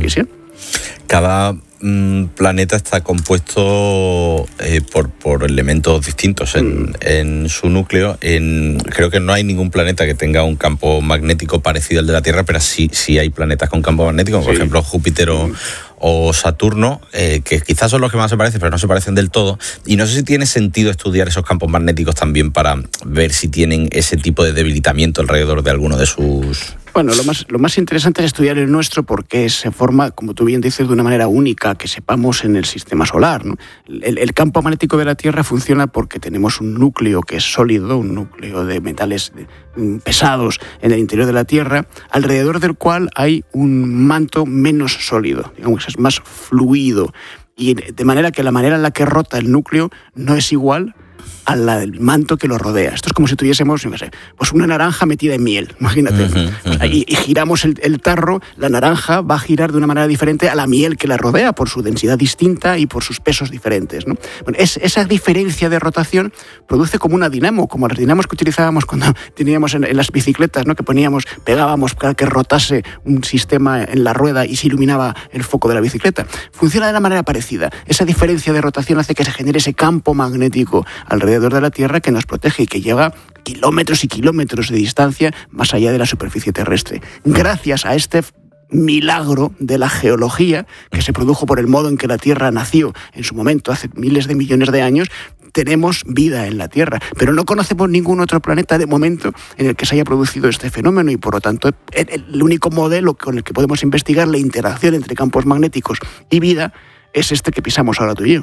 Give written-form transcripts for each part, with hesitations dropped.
misión. Cada planeta está compuesto por elementos distintos en su núcleo. Creo que no hay ningún planeta que tenga un campo magnético parecido al de la Tierra, pero sí hay planetas con campo magnético, como por ejemplo Júpiter o Saturno, que quizás son los que más se parecen, pero no se parecen del todo. Y no sé si tiene sentido estudiar esos campos magnéticos también para ver si tienen ese tipo de debilitamiento alrededor de alguno de sus... Bueno, lo más interesante es estudiar el nuestro porque se forma, como tú bien dices, de una manera única que sepamos en el sistema solar, ¿no? El campo magnético de la Tierra funciona porque tenemos un núcleo que es sólido, un núcleo de metales pesados en el interior de la Tierra, alrededor del cual hay un manto menos sólido, digamos, es más fluido, y de manera que la manera en la que rota el núcleo no es igual a la del manto que lo rodea. Esto es como si tuviésemos, no sé, pues una naranja metida en miel, imagínate. Y giramos el tarro, la naranja va a girar de una manera diferente a la miel que la rodea por su densidad distinta y por sus pesos diferentes, ¿no? Bueno, esa diferencia de rotación produce como una dinamo, como las dinamos que utilizábamos cuando teníamos en las bicicletas, ¿no? Que pegábamos para que rotase un sistema en la rueda y se iluminaba el foco de la bicicleta. Funciona de una manera parecida. Esa diferencia de rotación hace que se genere ese campo magnético alrededor de la Tierra que nos protege y que llega kilómetros y kilómetros de distancia más allá de la superficie terrestre. Gracias a este milagro de la geología que se produjo por el modo en que la Tierra nació en su momento hace miles de millones de años, tenemos vida en la Tierra, pero no conocemos ningún otro planeta de momento en el que se haya producido este fenómeno y por lo tanto el único modelo con el que podemos investigar la interacción entre campos magnéticos y vida es este que pisamos ahora tú y yo.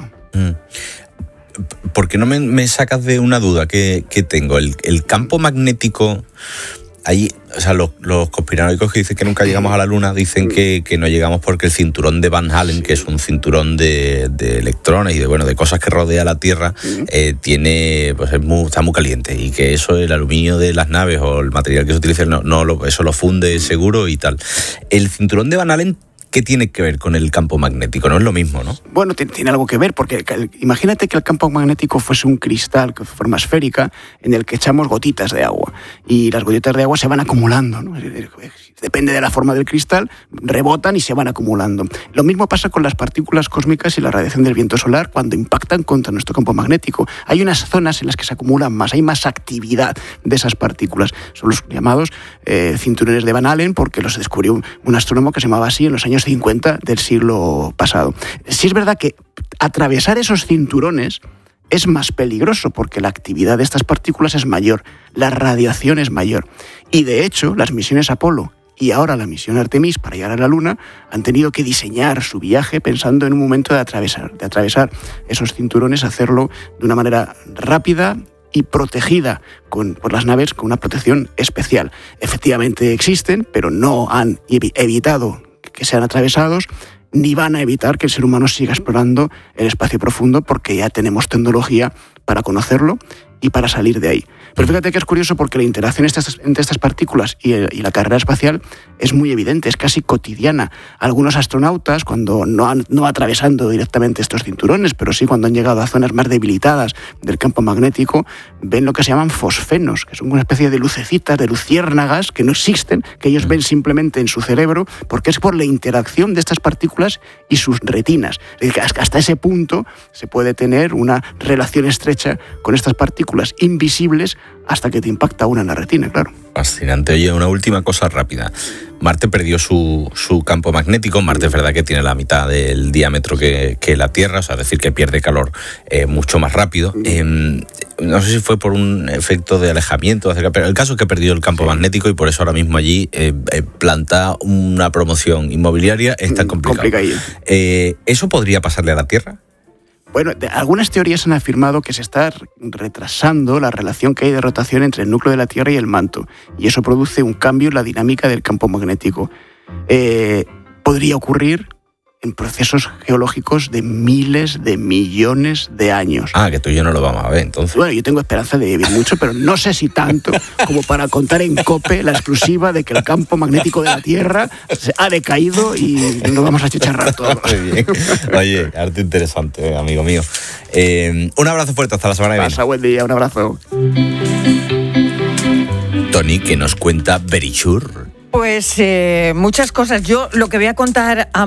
¿Por qué no me sacas de una duda que tengo? El campo magnético, ahí, o sea, los conspiranoicos que dicen que nunca llegamos a la Luna dicen que no llegamos porque el cinturón de Van Allen, que es un cinturón de electrones y de cosas que rodea la Tierra, tiene, pues está muy caliente y que eso, el aluminio de las naves o el material que se utiliza, eso lo funde seguro y tal. El cinturón de Van Allen, ¿qué tiene que ver con el campo magnético? No es lo mismo, ¿no? Bueno, tiene algo que ver, porque imagínate que el campo magnético fuese un cristal de forma esférica en el que echamos gotitas de agua y las gotitas de agua se van acumulando, ¿no? Depende de la forma del cristal, rebotan y se van acumulando. Lo mismo pasa con las partículas cósmicas y la radiación del viento solar cuando impactan contra nuestro campo magnético. Hay unas zonas en las que se acumulan más, hay más actividad de esas partículas. Son los llamados cinturones de Van Allen, porque los descubrió un astrónomo que se llamaba así en los años 50 del siglo pasado. Sí es verdad que atravesar esos cinturones es más peligroso porque la actividad de estas partículas es mayor, la radiación es mayor. Y de hecho, las misiones Apolo y ahora la misión Artemis para llegar a la Luna han tenido que diseñar su viaje pensando en un momento de atravesar esos cinturones, hacerlo de una manera rápida y protegida por las naves con una protección especial. Efectivamente existen, pero no han evitado que sean atravesados, ni van a evitar que el ser humano siga explorando el espacio profundo porque ya tenemos tecnología para conocerlo y para salir de ahí. Pero fíjate que es curioso porque la interacción entre estas partículas y la carrera espacial es muy evidente, es casi cotidiana. Algunos astronautas, cuando no atravesando directamente estos cinturones, pero sí cuando han llegado a zonas más debilitadas del campo magnético, ven lo que se llaman fosfenos, que son una especie de lucecitas, de luciérnagas que no existen, que ellos ven simplemente en su cerebro, porque es por la interacción de estas partículas y sus retinas. Es decir, que hasta ese punto se puede tener una relación estrecha con estas partículas invisibles hasta que te impacta una en la retina, claro. Fascinante. Oye, una última cosa rápida. Marte perdió su campo magnético. Marte es verdad que tiene la mitad del diámetro que la Tierra, o sea, es decir, que pierde calor mucho más rápido. No sé si fue por un efecto de alejamiento, pero el caso es que perdió el campo magnético y por eso ahora mismo allí plantar una promoción inmobiliaria es tan complicado. ¿Eso podría pasarle a la Tierra? Bueno, algunas teorías han afirmado que se está retrasando la relación que hay de rotación entre el núcleo de la Tierra y el manto, y eso produce un cambio en la dinámica del campo magnético. Podría ocurrir en procesos geológicos de miles de millones de años. Ah, que tú y yo no lo vamos a ver, entonces. Bueno, yo tengo esperanza de vivir mucho, pero no sé si tanto como para contar en COPE la exclusiva de que el campo magnético de la Tierra ha decaído y nos vamos a chicharrar todos. Muy bien. Oye, arte interesante, amigo mío. Un abrazo fuerte, hasta la semana que viene. Pasa buen día, un abrazo. Toni, ¿qué nos cuenta Verichur? Pues muchas cosas. Yo lo que voy a contar